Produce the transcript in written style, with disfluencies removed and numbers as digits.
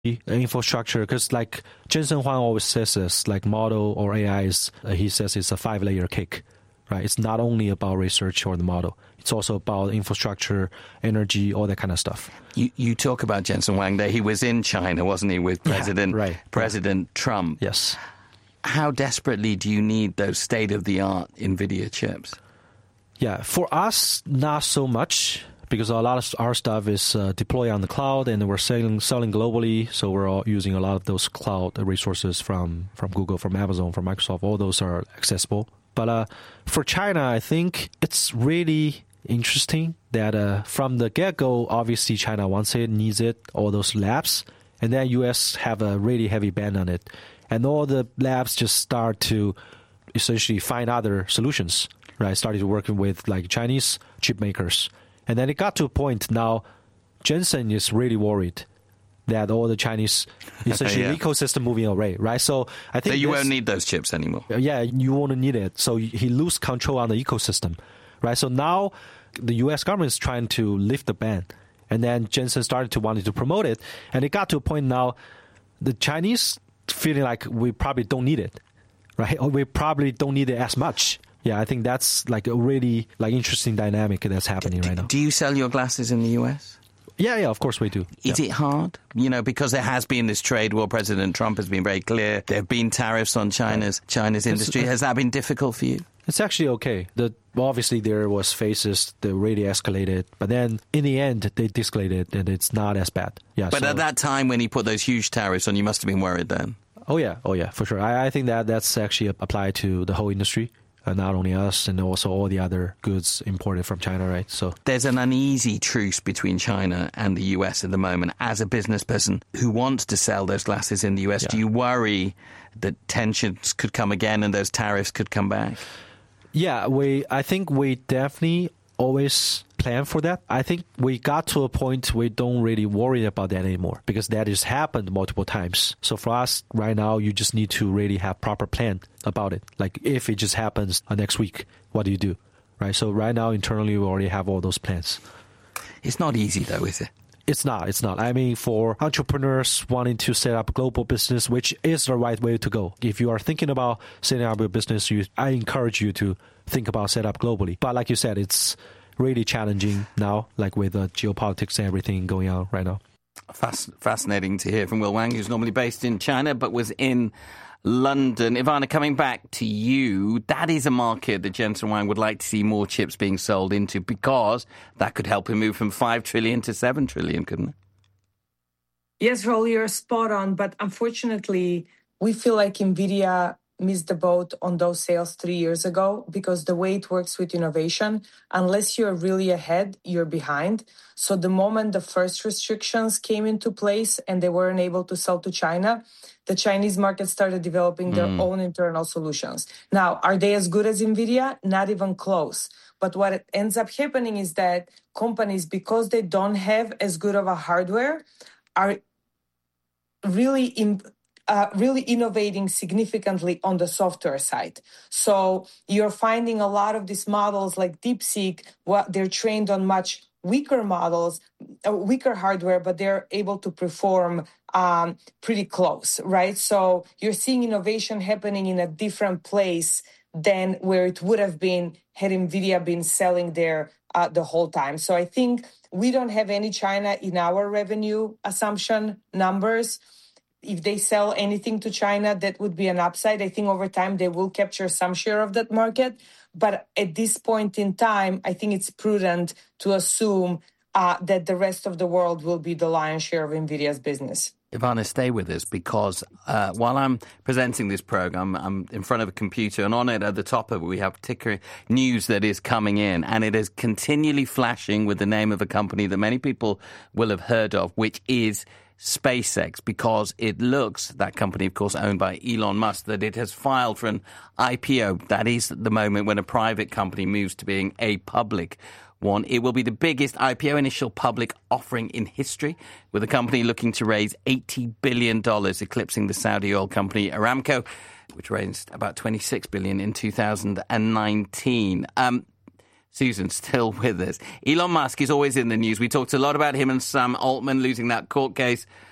infrastructure, because like Jensen Huang always says this, like model or AI is, he says it's a 5-layer cake, right? It's not only about research or the model. It's also about infrastructure, energy, all that kind of stuff. You talk about Jensen Huang there. He was in China, wasn't he, with President Trump? Yes. How desperately do you need those state-of-the-art NVIDIA chips? Yeah, for us, not so much, because a lot of our stuff is deployed on the cloud, and we're selling globally. So we're all using a lot of those cloud resources from Google, from Amazon, from Microsoft. All those are accessible. But for China, I think it's really interesting that from the get-go, obviously China wants it, needs it, all those labs, and then U.S. have a really heavy ban on it. And all the labs just start to essentially find other solutions, right? Started working with like Chinese chip makers. And then it got to a point now, Jensen is really worried that all the Chinese essentially ecosystem moving away, right? So I think you won't need those chips anymore. Yeah, you won't need it. So he lose control on the ecosystem, right? So now the U.S. government is trying to lift the ban, and then Jensen started to wanting to promote it, and it got to a point now the Chinese feeling like we probably don't need it, right? Or we probably don't need it as much. Yeah, I think that's like a really like interesting dynamic that's happening right now. Do you sell your glasses in the U.S.? Yeah, of course we do. Is it hard? You know, because there has been this trade war. President Trump has been very clear. There have been tariffs on China's industry. Has that been difficult for you? It's actually okay. Obviously, there was phases that really escalated, but then in the end, they de-escalated, and it's not as bad. Yeah. But at that time, when he put those huge tariffs on, you must have been worried then. Oh yeah, for sure. I think that's actually applied to the whole industry. Not only us, and also all the other goods imported from China, right? So there's an uneasy truce between China and the US at the moment. As a business person who wants to sell those glasses in the US, do you worry that tensions could come again and those tariffs could come back? Yeah, I think we definitely always plan for that. I think we got to a point we don't really worry about that anymore, because that has happened multiple times. So for us right now, you just need to really have proper plan about it. Like if it just happens next week, what do you do? Right? So right now internally, we already have all those plans. It's not easy though, is it? It's not. I mean, for entrepreneurs wanting to set up a global business, which is the right way to go. If you are thinking about setting up a business, I encourage you to think about set up globally. But like you said, it's really challenging now, like with the geopolitics and everything going on right now. Fascinating to hear from Will Wang, who's normally based in China, but was in London. Ivana, coming back to you, that is a market that Jensen Huang would like to see more chips being sold into, because that could help him move from 5 trillion to 7 trillion, couldn't it? Yes, Raul, you're spot on. But unfortunately, we feel like NVIDIA missed the boat on those sales 3 years ago, because the way it works with innovation, unless you're really ahead, you're behind. So the moment the first restrictions came into place and they weren't able to sell to China, the Chinese market started developing their own internal solutions. Now, are they as good as NVIDIA? Not even close. But what ends up happening is that companies, because they don't have as good of a hardware, are really innovating significantly on the software side. So you're finding a lot of these models like DeepSeek, they're trained on much weaker models, weaker hardware, but they're able to perform pretty close, right? So you're seeing innovation happening in a different place than where it would have been had NVIDIA been selling there the whole time. So I think we don't have any China in our revenue assumption numbers. If they sell anything to China, that would be an upside. I think over time they will capture some share of that market. But at this point in time, I think it's prudent to assume that the rest of the world will be the lion's share of NVIDIA's business. Ivana, stay with us, because while I'm presenting this program, I'm in front of a computer, and on it, at the top of it, we have particular news that is coming in, and it is continually flashing with the name of a company that many people will have heard of, which is SpaceX, because it looks, that company, of course, owned by Elon Musk, that it has filed for an IPO. That is the moment when a private company moves to being a public one. It will be the biggest IPO initial public offering in history, with the company looking to raise $80 billion, eclipsing the Saudi oil company Aramco, which raised about $26 billion in 2019. Susan's still with us. Elon Musk is always in the news. We talked a lot about him and Sam Altman losing that court case